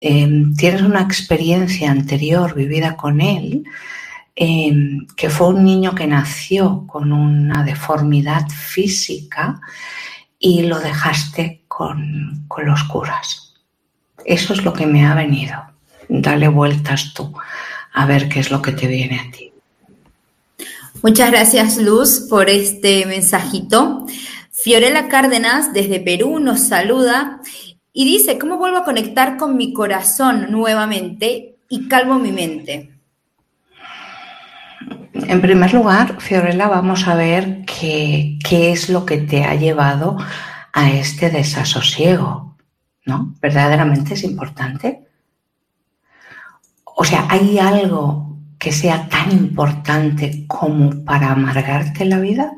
tienes una experiencia anterior vivida con él, que fue un niño que nació con una deformidad física y lo dejaste con los curas. Eso es lo que me ha venido. Dale vueltas tú a ver qué es lo que te viene a ti. Muchas gracias, Luz, por este mensajito. Fiorella Cárdenas, desde Perú, nos saluda y dice: ¿cómo vuelvo a conectar con mi corazón nuevamente y calmo mi mente? En primer lugar, Fiorella, vamos a ver qué es lo que te ha llevado a este desasosiego, ¿no? ¿Verdaderamente es importante? O sea, ¿hay algo que sea tan importante como para amargarte la vida?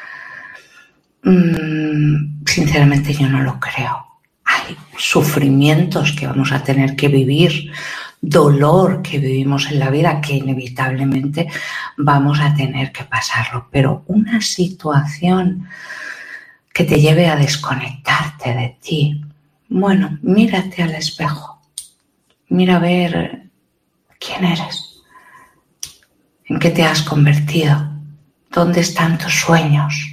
Sinceramente yo no lo creo. Hay sufrimientos que vamos a tener que vivir, dolor que vivimos en la vida que inevitablemente vamos a tener que pasarlo, pero una situación que te lleve a desconectarte de ti, bueno, mírate al espejo, mira a ver quién eres, en qué te has convertido, dónde están tus sueños,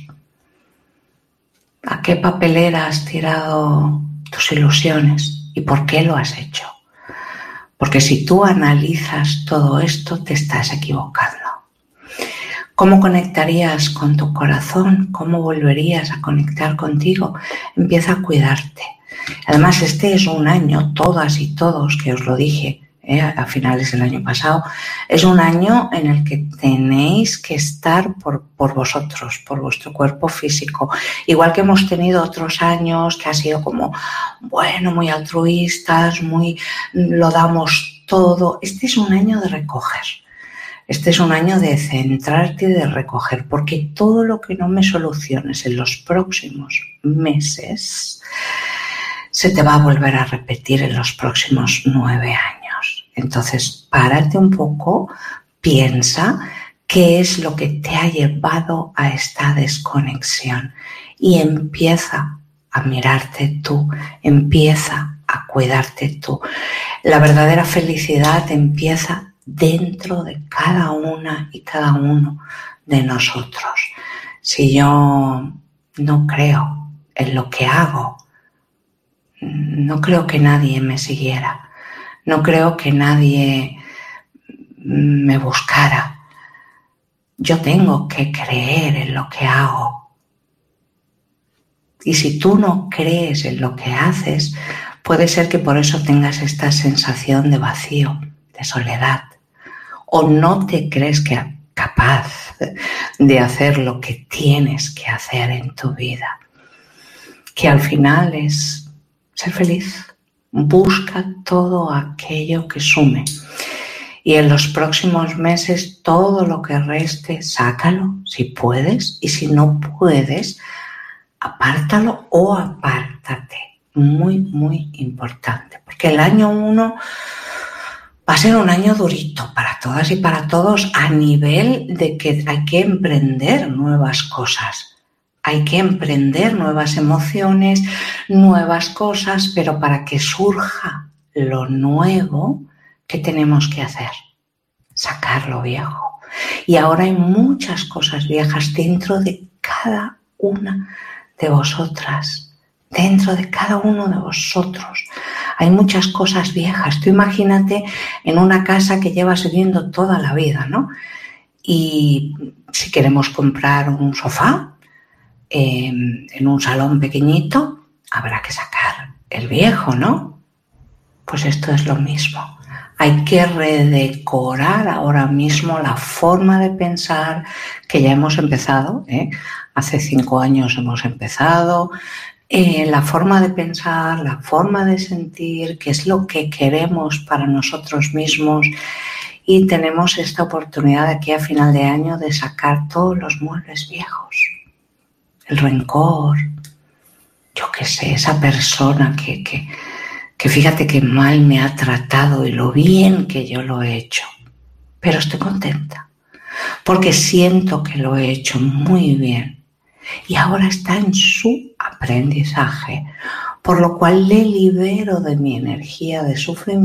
a qué papelera has tirado tus ilusiones y por qué lo has hecho. Porque si tú analizas todo esto, te estás equivocando. ¿Cómo conectarías con tu corazón? ¿Cómo volverías a conectar contigo? Empieza a cuidarte. Además, este es un año, todas y todos, que os lo dije a finales del año pasado, es un año en el que tenéis que estar por vosotros, por vuestro cuerpo físico. Igual que hemos tenido otros años que ha sido como, bueno, muy altruistas, muy lo damos todo. Este es un año de recoger. Este es un año de centrarte y de recoger, porque todo lo que no me soluciones en los próximos meses se te va a volver a repetir en los próximos 9 años. Entonces, párate un poco, piensa qué es lo que te ha llevado a esta desconexión y empieza a mirarte tú, empieza a cuidarte tú. La verdadera felicidad empieza dentro de cada una y cada uno de nosotros. Si yo no creo en lo que hago, no creo que nadie me siguiera, no creo que nadie me buscara. Yo tengo que creer en lo que hago. Y si tú no crees en lo que haces, puede ser que por eso tengas esta sensación de vacío, de soledad. O no te crees que capaz de hacer lo que tienes que hacer en tu vida. Que al final es ser feliz. Busca todo aquello que sume. Y en los próximos meses, todo lo que reste, sácalo si puedes. Y si no puedes, apártalo o apártate. Muy, muy importante. Porque el año 1 va a ser un año durito para todas y para todos, a nivel de que hay que emprender nuevas cosas. Hay que emprender nuevas emociones, nuevas cosas, pero para que surja lo nuevo, ¿qué tenemos que hacer? Sacar lo viejo. Y ahora hay muchas cosas viejas dentro de cada una de vosotras, dentro de cada uno de vosotros. Hay muchas cosas viejas. Tú imagínate en una casa que llevas viviendo toda la vida, ¿no? Y si queremos comprar un sofá, en un salón pequeñito, habrá que sacar el viejo, ¿no? Pues esto es lo mismo. Hay que redecorar ahora mismo la forma de pensar que ya hemos empezado, hace 5 años hemos empezado, la forma de pensar, la forma de sentir, qué es lo que queremos para nosotros mismos. Y tenemos esta oportunidad aquí a final de año de sacar todos los muebles viejos. El rencor, yo qué sé, esa persona que fíjate que mal me ha tratado y lo bien que yo lo he hecho. Pero estoy contenta, porque siento que lo he hecho muy bien. Y ahora está en su aprendizaje, por lo cual le libero de mi energía de sufrimiento